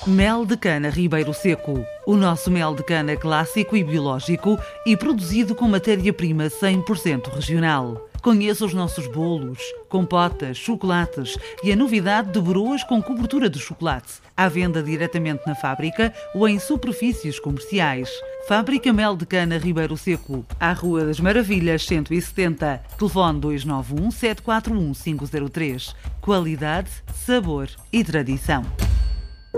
Mel de cana Ribeiro Seco. O nosso mel de cana clássico e biológico e produzido com matéria-prima 100% regional. Conheça os nossos bolos, compotas, chocolates e a novidade de broas com cobertura de chocolate. À venda diretamente na fábrica ou em superfícies comerciais. Fábrica Mel de Cana Ribeiro Seco, à Rua das Maravilhas 170. Telefone 291 741 503. Qualidade, sabor e tradição.